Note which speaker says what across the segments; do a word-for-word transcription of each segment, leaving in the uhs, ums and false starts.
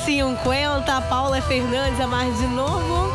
Speaker 1: cinquenta, Paula Fernandes, a mais de novo.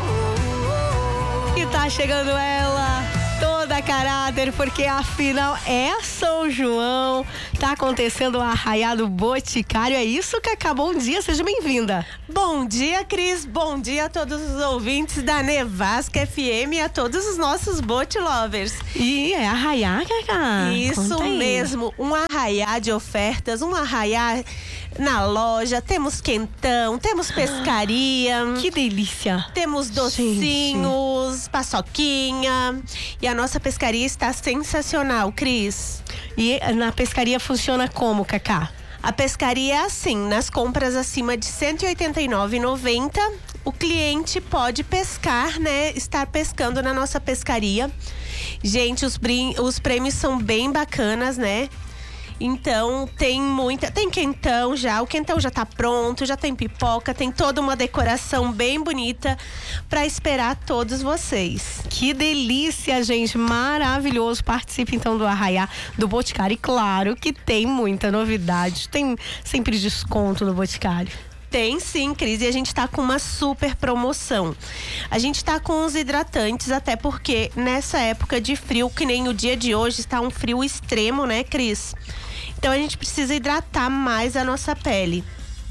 Speaker 1: E tá chegando ela, toda a caráter, porque afinal é São João. Tá acontecendo o Arraiado Boticário. É isso, Cacá? Bom dia, seja bem-vinda.
Speaker 2: Bom dia, Cris. Bom dia a todos os ouvintes da Nevasca F M e a todos os nossos bote lovers.
Speaker 1: E é arraiá, Cacá?
Speaker 2: Isso mesmo, um arraiá de ofertas, um arraiá na loja. Temos quentão, temos pescaria.
Speaker 1: Que delícia.
Speaker 2: Temos docinhos, gente, paçoquinha. E a nossa pescaria está sensacional, Cris.
Speaker 1: E na pescaria funciona como, Cacá?
Speaker 2: A pescaria é assim, nas compras acima de cento e oitenta e nove reais e noventa centavos, o cliente pode pescar, né? Estar pescando na nossa pescaria. Gente, os, brin- os prêmios são bem bacanas, né? Então tem muita, tem quentão já, o quentão já tá pronto, já tem pipoca, tem toda uma decoração bem bonita para esperar todos vocês.
Speaker 1: Que delícia, gente, maravilhoso. Participe então do Arraiá do Boticário. E claro que tem muita novidade, tem sempre desconto no Boticário.
Speaker 2: Tem sim, Cris, e a gente tá com uma super promoção. A gente tá com os hidratantes, até porque nessa época de frio, que nem o dia de hoje, está um frio extremo, né, Cris? Então a gente precisa hidratar mais a nossa pele.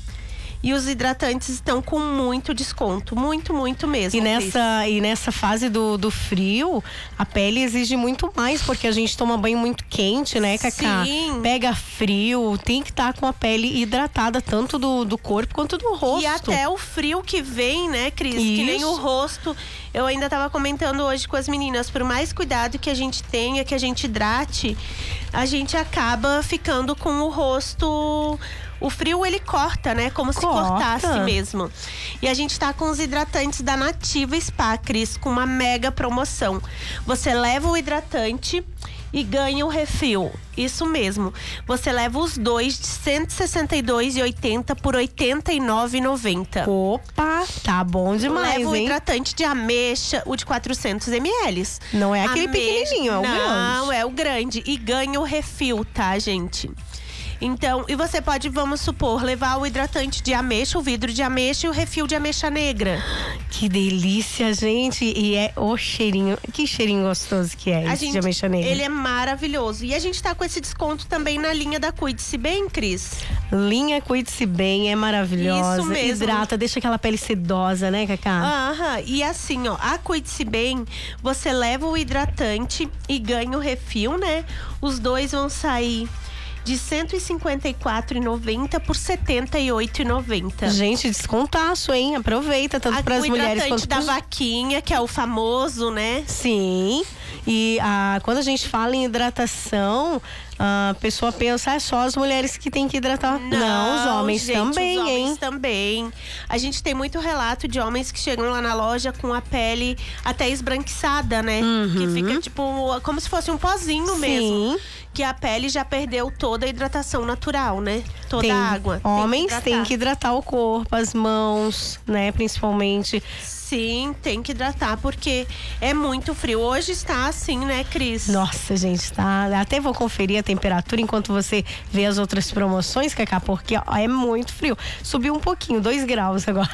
Speaker 2: E os hidratantes estão com muito desconto, muito, muito mesmo.
Speaker 1: E nessa, e nessa fase do, do frio, a pele exige muito mais, porque a gente toma banho muito quente, né, Cacá?
Speaker 2: Sim.
Speaker 1: Pega frio, tem que estar com a pele hidratada, tanto do, do corpo quanto do rosto.
Speaker 2: E até o frio que vem, né, Cris?
Speaker 1: Isso.
Speaker 2: Que nem o rosto. Eu ainda tava comentando hoje com as meninas, por mais cuidado que a gente tenha, que a gente hidrate, a gente acaba ficando com o rosto... O frio, ele corta, né? Como se
Speaker 1: Corta.
Speaker 2: cortasse mesmo. E a gente tá com os hidratantes da Nativa Spa, Cris, com uma mega promoção. Você leva o hidratante e ganha o refil. Isso mesmo. Você leva os dois de cento e sessenta e dois reais e oitenta centavos por oitenta e nove reais e noventa centavos.
Speaker 1: Opa, tá bom demais,
Speaker 2: Leva o
Speaker 1: hein?
Speaker 2: hidratante de ameixa, o de quatrocentos mililitros.
Speaker 1: Não é aquele
Speaker 2: Ameixa-
Speaker 1: pequenininho, é o grande.
Speaker 2: Não, é o grande. E ganha o refil, tá, gente? Então, e você pode, vamos supor, levar o hidratante de ameixa, o vidro de ameixa e o refil de ameixa negra.
Speaker 1: Que delícia, gente. E é o cheirinho, que cheirinho gostoso que é
Speaker 2: A
Speaker 1: esse
Speaker 2: gente,
Speaker 1: de ameixa negra.
Speaker 2: ele é maravilhoso. E a gente tá com esse desconto também na linha da Cuide-se Bem, Cris.
Speaker 1: Linha Cuide-se Bem, é maravilhosa.
Speaker 2: Isso mesmo.
Speaker 1: Hidrata, deixa aquela pele sedosa, né, Cacá?
Speaker 2: Aham, e assim, ó, a Cuide-se Bem, você leva o hidratante e ganha o refil, né? Os dois vão sair de cento e cinquenta e quatro reais e noventa centavos por setenta e oito reais e noventa centavos.
Speaker 1: Gente, descontaço, hein? Aproveita, tanto para as mulheres quanto
Speaker 2: da
Speaker 1: pros...
Speaker 2: vaquinha, que é o famoso, né?
Speaker 1: Sim. E ah, quando a gente fala em hidratação, a pessoa pensa, é só as mulheres que têm que hidratar. Não, Não os homens
Speaker 2: gente,
Speaker 1: também,
Speaker 2: os homens
Speaker 1: hein?
Speaker 2: também. A gente tem muito relato de homens que chegam lá na loja com a pele até esbranquiçada, né?
Speaker 1: Uhum.
Speaker 2: Que fica tipo, como se fosse um pozinho
Speaker 1: Sim.
Speaker 2: mesmo. Que a pele já perdeu toda a hidratação natural, né? Toda
Speaker 1: Tem.
Speaker 2: a água.
Speaker 1: Homens
Speaker 2: tem
Speaker 1: têm que hidratar o corpo, as mãos, né? Principalmente.
Speaker 2: Sim, tem que hidratar, porque é muito frio. Hoje está assim, né, Cris?
Speaker 1: Nossa, gente, tá. Até vou conferir a temperatura enquanto você vê as outras promoções, Cacá, porque ó, é muito frio. Subiu um pouquinho, dois graus agora.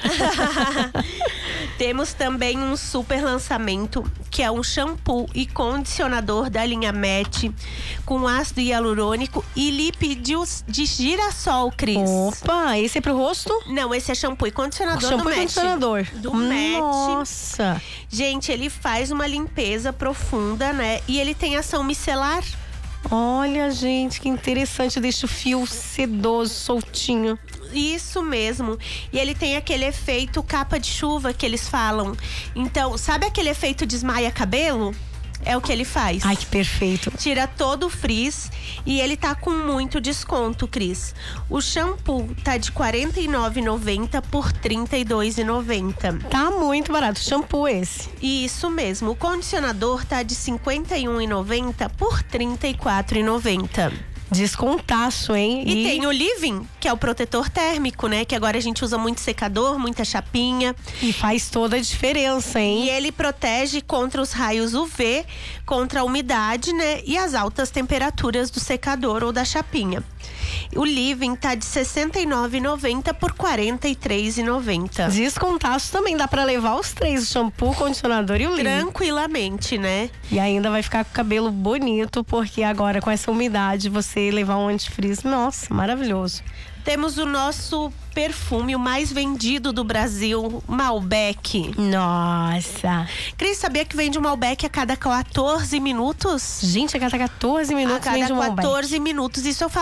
Speaker 2: Temos também um super lançamento, que é um shampoo e condicionador da linha Match, com ácido hialurônico e lípido de girassol, Cris.
Speaker 1: Opa, esse é pro rosto?
Speaker 2: Não, esse é shampoo e condicionador
Speaker 1: Shampoo
Speaker 2: do
Speaker 1: e
Speaker 2: Match.
Speaker 1: condicionador.
Speaker 2: Do Match.
Speaker 1: Nossa.
Speaker 2: Gente, ele faz uma limpeza profunda, né? E ele tem ação micelar.
Speaker 1: Olha, gente, que interessante. Deixa o fio sedoso, soltinho.
Speaker 2: Isso mesmo. E ele tem aquele efeito capa de chuva que eles falam. Então, sabe aquele efeito desmaia cabelo? É o que ele faz.
Speaker 1: Ai, que perfeito.
Speaker 2: Tira todo o frizz e ele tá com muito desconto, Cris. O shampoo tá de quarenta e nove reais e noventa centavos por trinta e dois reais e noventa centavos.
Speaker 1: Tá muito barato. Shampoo esse.
Speaker 2: Isso mesmo. O condicionador tá de cinquenta e um reais e noventa centavos por trinta e quatro reais e noventa centavos.
Speaker 1: Descontaço, hein?
Speaker 2: E, e tem o Living, que é o protetor térmico, né? Que agora a gente usa muito secador, muita chapinha.
Speaker 1: E faz toda a diferença, hein?
Speaker 2: E ele protege contra os raios U V, contra a umidade, né? E as altas temperaturas do secador ou da chapinha. O Living tá de sessenta e nove reais e noventa centavos por quarenta e três reais e noventa centavos.
Speaker 1: Descontaço também, dá pra levar os três, o shampoo, o condicionador e o Living.
Speaker 2: Tranquilamente, né?
Speaker 1: E ainda vai ficar com o cabelo bonito, porque agora com essa umidade, você levar um antifreeze, nossa, maravilhoso.
Speaker 2: Temos o nosso perfume, o mais vendido do Brasil, Malbec.
Speaker 1: Nossa.
Speaker 2: Cris, sabia que vende um Malbec a cada quatorze minutos?
Speaker 1: Gente, a cada quatorze minutos
Speaker 2: a cada
Speaker 1: vende um Malbec.
Speaker 2: quatorze minutos. Isso eu